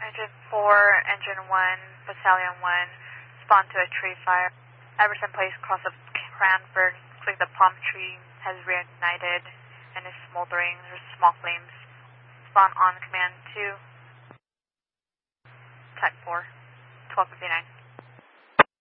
Engine 4, Engine 1, Battalion 1, spawn to a tree fire. Everson Place, cross of Cranford, click the palm tree, has reignited and is smoldering. There's small flames. Spawn on command 2, Type 4, 1259.